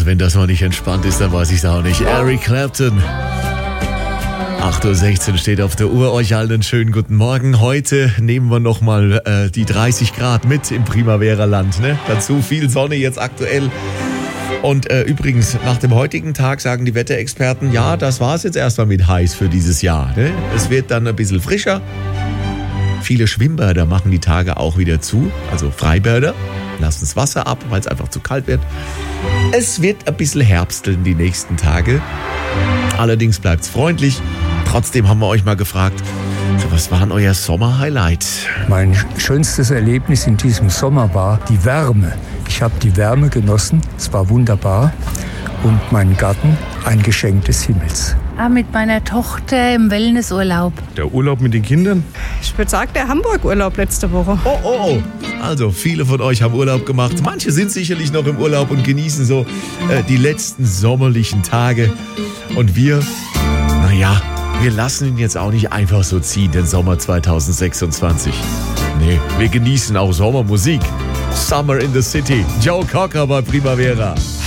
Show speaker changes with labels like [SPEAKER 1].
[SPEAKER 1] Also wenn das noch nicht entspannt ist, dann weiß ich es auch nicht. Eric Clapton. 8.16 Uhr steht auf der Uhr. Euch allen einen schönen guten Morgen. Heute nehmen wir nochmal die 30 Grad mit im Primavera-Land. Ne? Dazu viel Sonne jetzt aktuell. Und übrigens, nach dem heutigen Tag sagen die Wetterexperten, ja, das war es jetzt erstmal mit heiß für dieses Jahr. Ne? Es wird dann ein bisschen frischer. Viele Schwimmbäder machen die Tage auch wieder zu, also Freibäder. Lassen das Wasser ab, weil es einfach zu kalt wird. Es wird ein bisschen herbsteln die nächsten Tage. Allerdings bleibt es freundlich. Trotzdem haben wir euch mal gefragt, was war denn euer Sommer-Highlight?
[SPEAKER 2] Mein schönstes Erlebnis in diesem Sommer war die Wärme. Ich habe die Wärme genossen, es war wunderbar. Und mein Garten, ein Geschenk des Himmels.
[SPEAKER 3] Mit meiner Tochter im Wellnessurlaub.
[SPEAKER 4] Der Urlaub mit den Kindern?
[SPEAKER 5] Ich würde sagen, der Hamburg-Urlaub letzte Woche.
[SPEAKER 1] Oh. Also, viele von euch haben Urlaub gemacht. Manche sind sicherlich noch im Urlaub und genießen so die letzten sommerlichen Tage. Und wir lassen ihn jetzt auch nicht einfach so ziehen, den Sommer 2026. Nee, wir genießen auch Sommermusik. Summer in the City. Joe Cocker bei Primavera.